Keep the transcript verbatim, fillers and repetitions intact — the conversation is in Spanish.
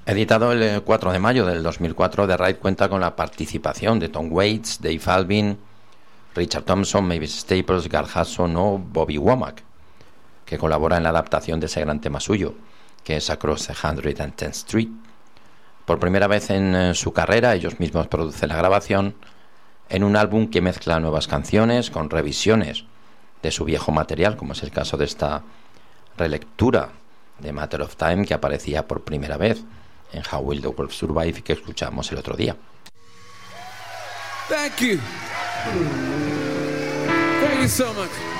Editado el cuatro de mayo del dos mil cuatro, The Ride cuenta con la participación de Tom Waits, Dave Alvin, Richard Thompson, Mavis Staples, Gar Hudson o Bobby Womack, que colabora en la adaptación de ese gran tema suyo, que es Across one hundred tenth Street. Por primera vez en su carrera, ellos mismos producen la grabación en un álbum que mezcla nuevas canciones con revisiones de su viejo material, como es el caso de esta relectura de Matter of Time, que aparecía por primera vez en How Will the World Survive y que escuchamos el otro día. Thank you. Thank you so much.